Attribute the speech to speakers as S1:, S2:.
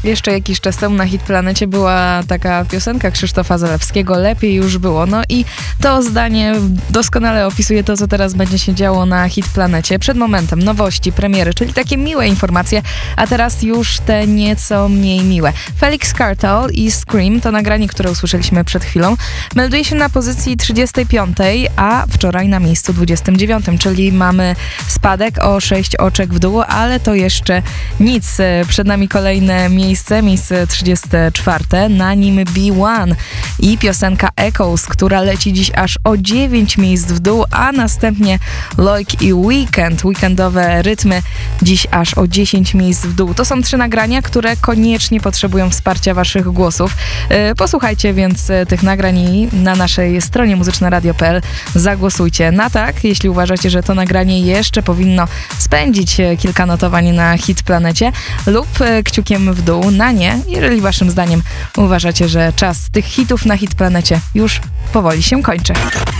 S1: Jeszcze jakiś czas temu na Hitplanecie była taka piosenka Krzysztofa Zalewskiego, Lepiej już było. No i to zdanie doskonale opisuje to, co teraz będzie się działo na Hitplanecie. Przed momentem nowości, premiery, czyli takie miłe informacje, a teraz już te nieco mniej miłe. Felix Cartal i Scream to nagranie, które usłyszeliśmy przed chwilą. Melduje się na pozycji 35, a wczoraj na miejscu 29, czyli mamy spadek o 6 oczek w dół, ale to jeszcze nic. Przed nami kolejne miejsce 34, na nim B1 i piosenka Echoes, która leci dziś aż o 9 miejsc w dół, a następnie Loic i Weekend, weekendowe rytmy, dziś aż o 10 miejsc w dół. To są 3 nagrania, które koniecznie potrzebują wsparcia waszych głosów. Posłuchajcie więc tych nagrań i na naszej stronie muzyczneradio.pl zagłosujcie na tak, jeśli uważacie, że to nagranie jeszcze powinno spędzić kilka notowań na Hitplanecie, lub kciukiem w dół na nie, jeżeli waszym zdaniem uważacie, że czas tych hitów na Hitplanecie już powoli się kończy.